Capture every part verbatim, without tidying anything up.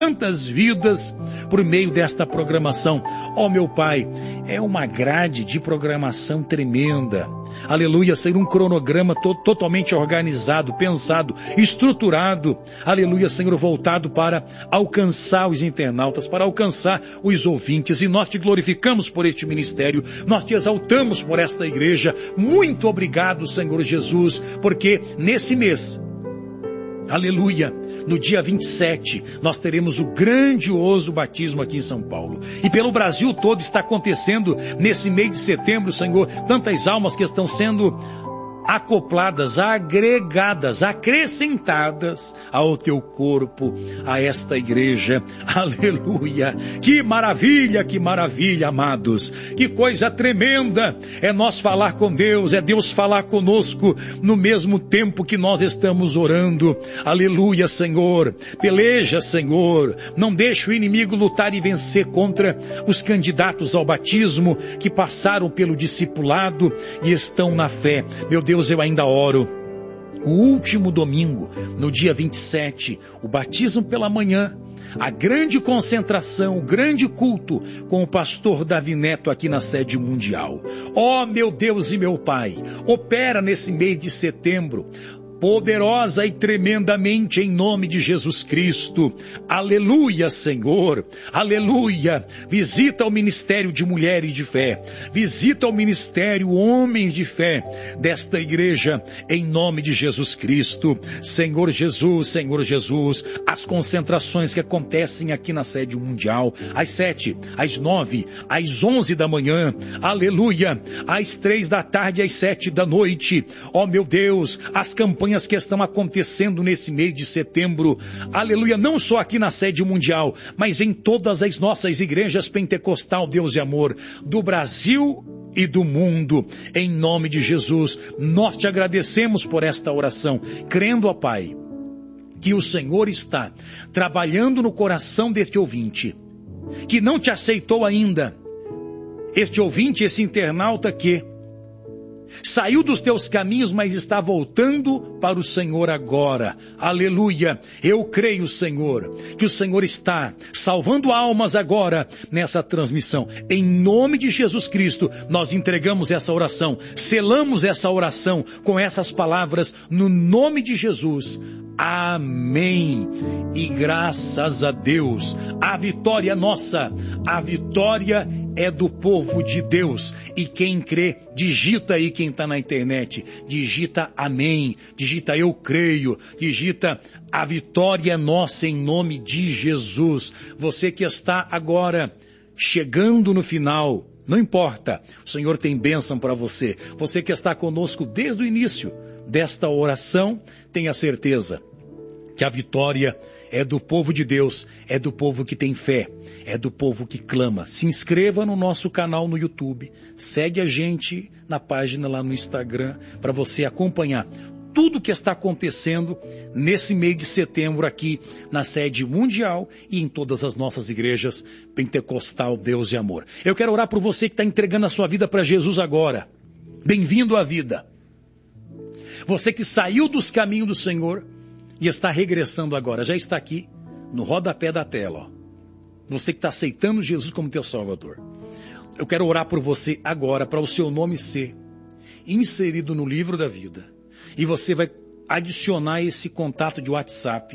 tantas vidas por meio desta programação. Ó meu Pai, é uma grade de programação tremenda. Aleluia, ser um cronograma to- totalmente organizado, pensado, estruturado. Aleluia, Senhor, voltado para alcançar os internautas, para alcançar os ouvintes. E nós te glorificamos por este ministério, nós te exaltamos por esta igreja. Muito obrigado, Senhor Jesus, porque nesse mês, aleluia, no dia vinte e sete, nós teremos o grandioso batismo aqui em São Paulo. E pelo Brasil todo está acontecendo nesse mês de setembro, Senhor, tantas almas que estão sendo acopladas, agregadas, acrescentadas ao teu corpo, a esta igreja. Aleluia! Que maravilha, que maravilha, amados! Que coisa tremenda é nós falar com Deus, é Deus falar conosco no mesmo tempo que nós estamos orando. Aleluia, Senhor! Peleja, Senhor! Não deixe o inimigo lutar e vencer contra os candidatos ao batismo que passaram pelo discipulado e estão na fé. Meu Deus, Deus, eu ainda oro. O último domingo, no dia vinte e sete, o batismo pela manhã, a grande concentração, o grande culto com o pastor Davi Neto aqui na sede mundial. Ó, meu Deus e meu Pai, opera nesse mês de setembro, poderosa e tremendamente em nome de Jesus Cristo. Aleluia, Senhor. Aleluia. Visita o ministério de mulheres de fé. Visita o ministério homens de fé desta igreja em nome de Jesus Cristo. Senhor Jesus, Senhor Jesus, as concentrações que acontecem aqui na sede mundial, às sete, às nove, às onze da manhã. Aleluia. Às três da tarde, às sete da noite. Ó meu Deus, as campanhas que estão acontecendo nesse mês de setembro, aleluia, não só aqui na sede mundial, mas em todas as nossas igrejas pentecostal, Deus e amor, do Brasil e do mundo, em nome de Jesus. Nós te agradecemos por esta oração, crendo, ó Pai, que o Senhor está trabalhando no coração deste ouvinte, que não te aceitou ainda, este ouvinte, esse internauta que saiu dos teus caminhos, mas está voltando para o Senhor agora. Aleluia. Eu creio, Senhor, que o Senhor está salvando almas agora nessa transmissão. Em nome de Jesus Cristo, nós entregamos essa oração, selamos essa oração com essas palavras no nome de Jesus. Amém. E graças a Deus, a vitória é nossa, a vitória é do povo de Deus. E quem crê, digita aí, quem está na internet, digita amém, digita eu creio, digita a vitória é nossa em nome de Jesus. Você que está agora chegando no final, não importa, o Senhor tem bênção para você. Você que está conosco desde o início desta oração, tenha certeza que a vitória é do povo de Deus, é do povo que tem fé, é do povo que clama. Se inscreva no nosso canal no YouTube, segue a gente na página lá no Instagram, para você acompanhar tudo o que está acontecendo nesse mês de setembro aqui na sede mundial e em todas as nossas igrejas pentecostal, Deus e amor. Eu quero orar por você que está entregando a sua vida para Jesus agora. Bem-vindo à vida. Você que saiu dos caminhos do Senhor e está regressando agora, já está aqui no rodapé da tela, ó. Você que está aceitando Jesus como teu Salvador. Eu quero orar por você agora, para o seu nome ser inserido no livro da vida. E você vai adicionar esse contato de WhatsApp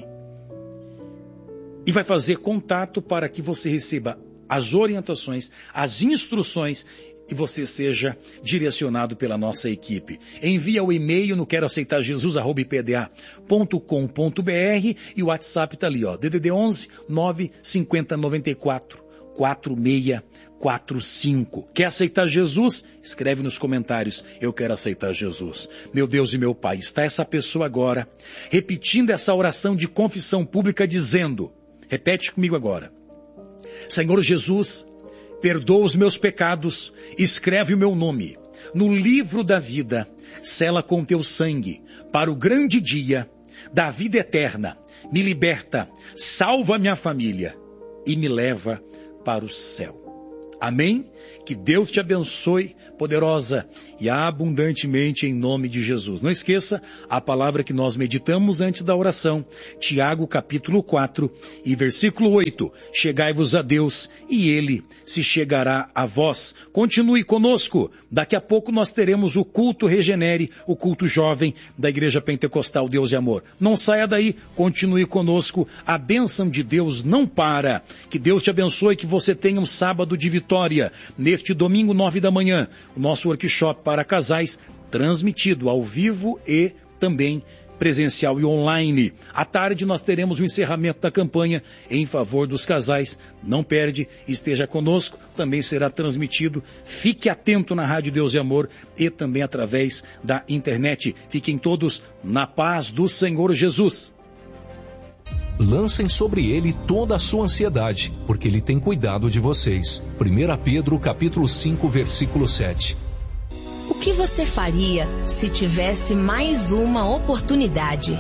e vai fazer contato para que você receba as orientações, as instruções e você seja direcionado pela nossa equipe. Envia o e-mail no quero aceitar jesus arroba i p d a ponto com ponto b r e o WhatsApp está ali, ó, D D D onze nove cinco zero nove quatro quatro seis quatro cinco. Quer aceitar Jesus? Escreve nos comentários, eu quero aceitar Jesus. Meu Deus e meu Pai, está essa pessoa agora repetindo essa oração de confissão pública dizendo, repete comigo agora, Senhor Jesus, perdoa os meus pecados, escreve o meu nome no livro da vida, sela com teu sangue para o grande dia da vida eterna, me liberta, salva minha família e me leva para o céu. Amém? Que Deus te abençoe poderosa e abundantemente em nome de Jesus. Não esqueça a palavra que nós meditamos antes da oração, Tiago capítulo quatro e versículo oito. Chegai-vos a Deus e Ele se chegará a vós. Continue conosco. Daqui a pouco nós teremos o culto Regenere, o culto jovem da Igreja Pentecostal Deus de Amor. Não saia daí, continue conosco. A bênção de Deus não para. Que Deus te abençoe, que você tenha um sábado de vitória. Neste domingo, nove da manhã, o nosso workshop para casais, transmitido ao vivo e também presencial e online. À tarde nós teremos o encerramento da campanha em favor dos casais. Não perde, esteja conosco, também será transmitido. Fique atento na Rádio Deus e Amor e também através da internet. Fiquem todos na paz do Senhor Jesus. Lancem sobre ele toda a sua ansiedade, porque ele tem cuidado de vocês. primeira Pedro capítulo cinco, versículo sete. O que você faria se tivesse mais uma oportunidade?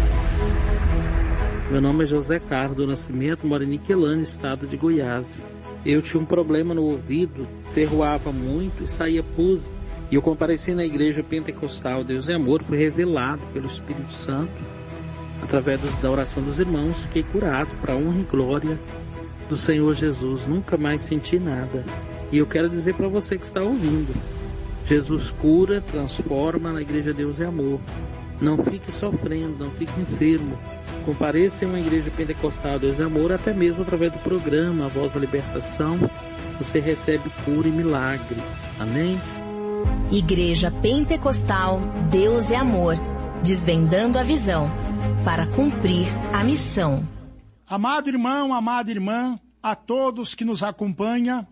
Meu nome é José Carlos do Nascimento, moro em Niquelândia, estado de Goiás. Eu tinha um problema no ouvido, ferroava muito e saía pus. E eu compareci na igreja pentecostal Deus é Amor, fui revelado pelo Espírito Santo, através da oração dos irmãos, fiquei curado para a honra e glória do Senhor Jesus. Nunca mais senti nada. E eu quero dizer para você que está ouvindo, Jesus cura, transforma, na igreja Deus é Amor. Não fique sofrendo, não fique enfermo. Compareça em uma igreja pentecostal Deus é Amor, até mesmo através do programa A Voz da Libertação, você recebe cura e milagre. Amém? Igreja Pentecostal Deus é Amor, desvendando a visão para cumprir a missão. Amado irmão, amada irmã, a todos que nos acompanham,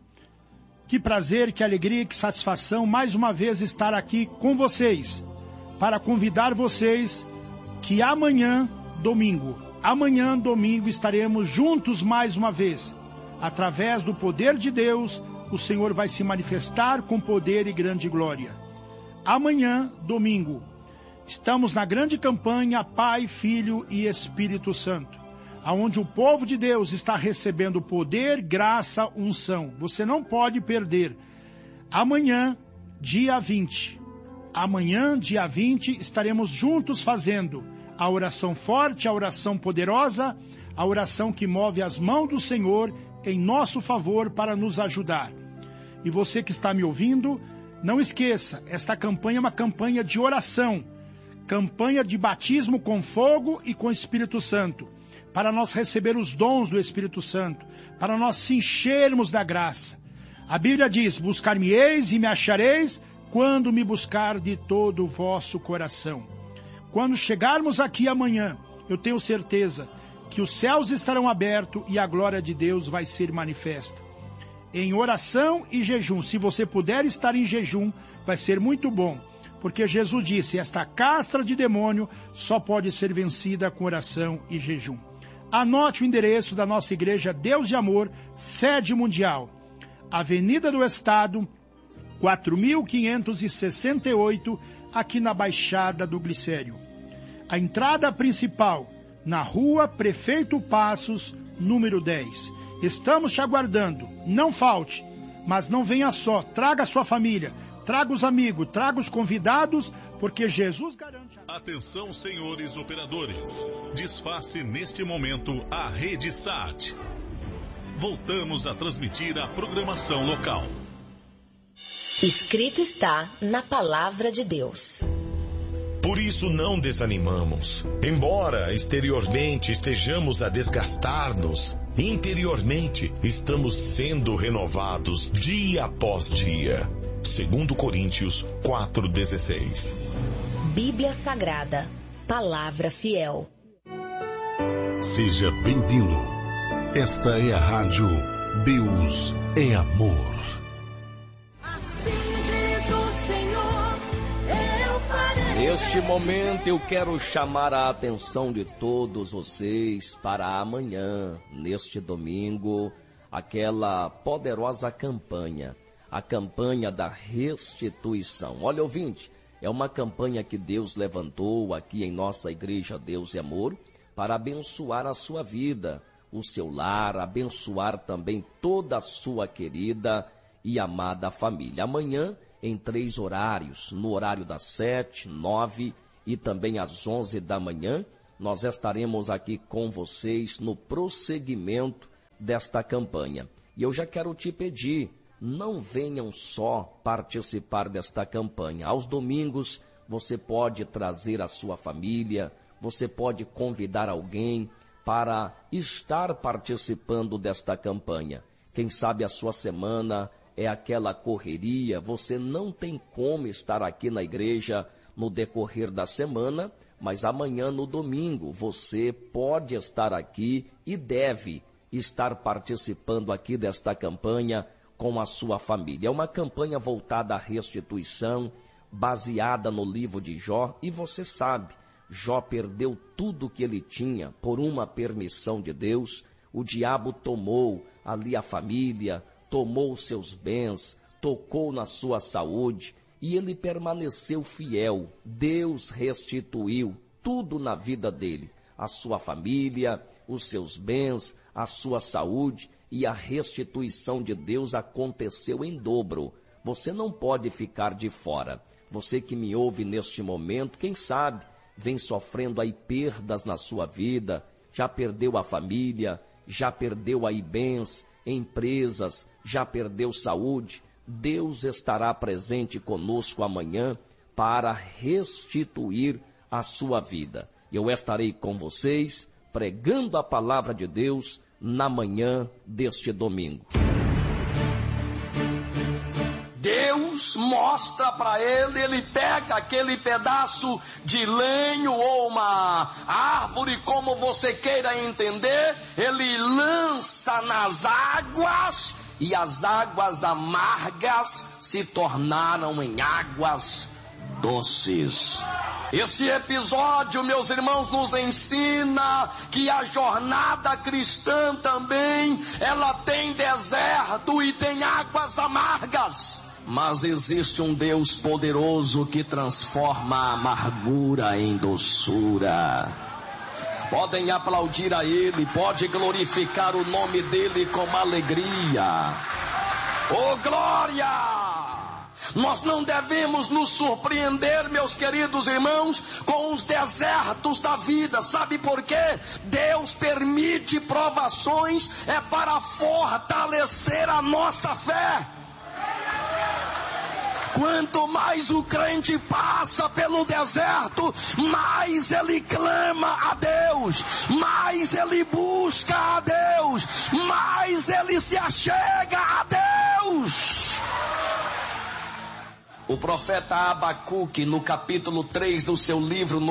que prazer, que alegria, que satisfação mais uma vez estar aqui com vocês, para convidar vocês que amanhã, domingo, amanhã, domingo, estaremos juntos mais uma vez. Através do poder de Deus, o Senhor vai se manifestar com poder e grande glória. Amanhã, domingo, estamos na grande campanha Pai, Filho e Espírito Santo, onde o povo de Deus está recebendo poder, graça, unção. Você não pode perder. Amanhã, dia vinte. Amanhã, dia vinte, estaremos juntos fazendo a oração forte, a oração poderosa, a oração que move as mãos do Senhor em nosso favor para nos ajudar. E você que está me ouvindo, não esqueça, esta campanha é uma campanha de oração, campanha de batismo com fogo e com Espírito Santo, para nós receber os dons do Espírito Santo, para nós se enchermos da graça. A Bíblia diz, buscar-me-eis e me achareis, quando me buscar de todo o vosso coração. Quando chegarmos aqui amanhã, eu tenho certeza que os céus estarão abertos e a glória de Deus vai ser manifesta. Em oração e jejum, se você puder estar em jejum, vai ser muito bom, porque Jesus disse, esta castra de demônio só pode ser vencida com oração e jejum. Anote o endereço da nossa igreja Deus de Amor, sede mundial, Avenida do Estado, quatro mil quinhentos e sessenta e oito, aqui na Baixada do Glicério. A entrada principal, na rua Prefeito Passos, número dez. Estamos te aguardando, não falte, mas não venha só, traga a sua família, traga os amigos, traga os convidados, porque Jesus garante... A... Atenção, senhores operadores, desface neste momento a rede S A T. Voltamos a transmitir a programação local. Escrito está na Palavra de Deus. Por isso não desanimamos. Embora exteriormente estejamos a desgastar-nos, interiormente estamos sendo renovados dia após dia. Segundo Coríntios quatro, dezesseis. Bíblia Sagrada, Palavra Fiel. Seja bem-vindo. Esta é a Rádio Deus é Amor. Neste momento eu quero chamar a atenção de todos vocês para amanhã, neste domingo, aquela poderosa campanha, a campanha da restituição. Olha, ouvinte, é uma campanha que Deus levantou aqui em nossa igreja Deus e Amor para abençoar a sua vida, o seu lar, abençoar também toda a sua querida e amada família. Amanhã em três horários, no horário das sete, nove e também às onze da manhã. Nós estaremos aqui com vocês no prosseguimento desta campanha. E eu já quero te pedir, não venham só participar desta campanha. Aos domingos você pode trazer a sua família, você pode convidar alguém para estar participando desta campanha. Quem sabe a sua semana é aquela correria, você não tem como estar aqui na igreja no decorrer da semana, mas amanhã no domingo você pode estar aqui e deve estar participando aqui desta campanha com a sua família. É uma campanha voltada à restituição, baseada no livro de Jó, e você sabe, Jó perdeu tudo que ele tinha por uma permissão de Deus. O diabo tomou ali a família, tomou os seus bens, tocou na sua saúde, e ele permaneceu fiel. Deus restituiu tudo na vida dele, a sua família, os seus bens, a sua saúde, e a restituição de Deus aconteceu em dobro. Você não pode ficar de fora. Você que me ouve neste momento, quem sabe, vem sofrendo aí perdas na sua vida, já perdeu a família, já perdeu aí bens, empresas, já perdeu saúde. Deus estará presente conosco amanhã para restituir a sua vida. Eu estarei com vocês pregando a palavra de Deus na manhã deste domingo. Deus mostra para ele, ele pega aquele pedaço de lenho ou uma árvore, como você queira entender, ele lança nas águas, e as águas amargas se tornaram em águas doces. Esse episódio, meus irmãos, nos ensina que a jornada cristã também, ela tem deserto e tem águas amargas. Mas existe um Deus poderoso que transforma a amargura em doçura. Podem aplaudir a Ele, pode glorificar o nome dEle com alegria. Oh, glória! Nós não devemos nos surpreender, meus queridos irmãos, com os desertos da vida. Sabe por quê? Deus permite provações, é para fortalecer a nossa fé. Quanto mais o crente passa pelo deserto, mais ele clama a Deus, mais ele busca a Deus, mais ele se achega a Deus. O profeta Abacuque, no capítulo três do seu livro, no